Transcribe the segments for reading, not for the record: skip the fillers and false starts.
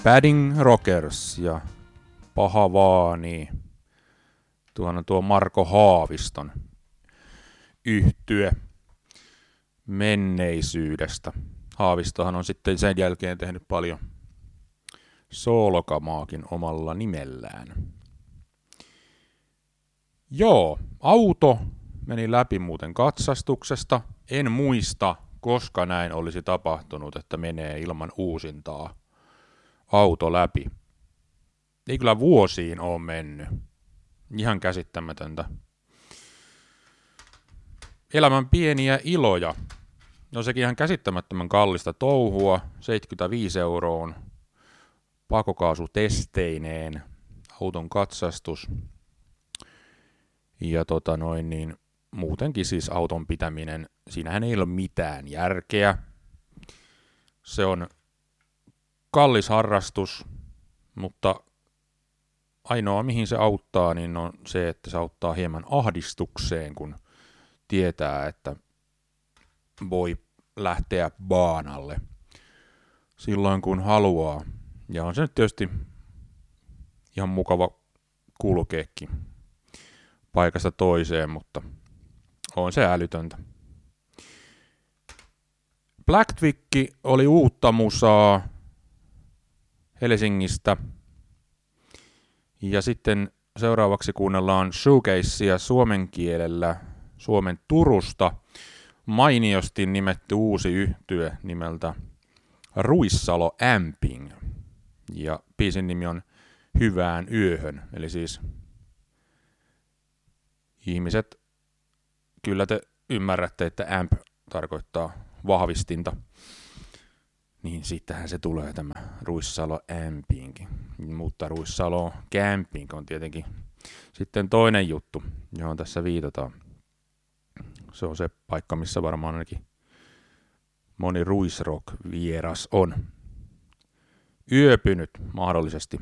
Padding Rockers ja Paha Vaani. Tuo Marko Haaviston yhtye menneisyydestä. Haavistohan on sitten sen jälkeen tehnyt paljon soolokamaakin omalla nimellään. Joo, auto meni läpi muuten katsastuksesta. En muista, koska näin olisi tapahtunut, että menee ilman uusintaa auto läpi. Ei kyllä vuosiin ole mennyt. Ihan käsittämätöntä. Elämän pieniä iloja. No sekin ihan käsittämättömän kallista touhua. 75 € pakokaasutesteineen. Auton katsastus. Ja muutenkin siis auton pitäminen. Siinähän ei ole mitään järkeä. Se on kallis harrastus, mutta ainoa mihin se auttaa, niin on se, että se auttaa hieman ahdistukseen, kun tietää, että voi lähteä baanalle silloin kun haluaa. Ja on se nyt tietysti ihan mukava kulkeekin paikasta toiseen, mutta on se älytöntä. Black Twig oli uutta musaa Helsingistä. Ja sitten seuraavaksi kuunnellaan shoegazea suomen kielellä Suomen Turusta. Mainiosti nimetty uusi yhtye nimeltä Ruissalo Amping. Ja biisin nimi on Hyvään yöhön. Eli siis ihmiset, kyllä te ymmärrätte, että amp tarkoittaa vahvistinta. Niin siitähän se tulee tämä Ruissalo Amping. Mutta Ruissalo Camping on tietenkin sitten toinen juttu, johon tässä viitataan. Se on se paikka, missä varmaan ainakin moni ruisrock-vieras on yöpynyt mahdollisesti.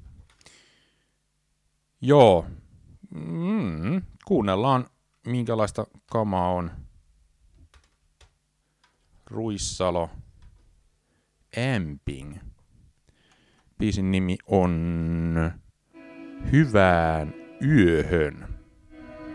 Joo, kuunnellaan minkälaista kamaa on Ruissalo Amping. Biisin nimi on Hyvään yöhön.